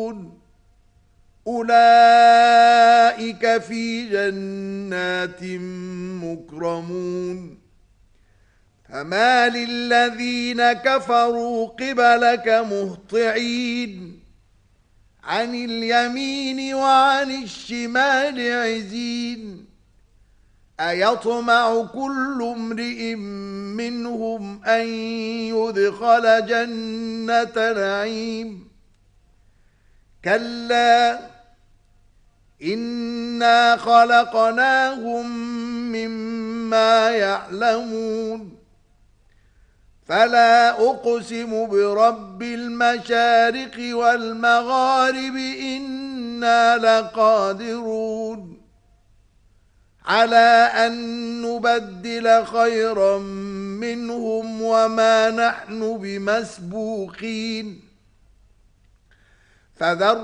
أولئك في جنات مكرمون فما للذين كفروا قبلك مهطعين عن اليمين وعن الشمال عزين أيطمع كل امرئ منهم أن يدخل جنة نعيم كلا إنا خلقناهم مما يعلمون فلا أقسم برب المشارق والمغارب إنا لقادرون على أن نبدل خيرا منهم وما نحن بمسبوقين فذر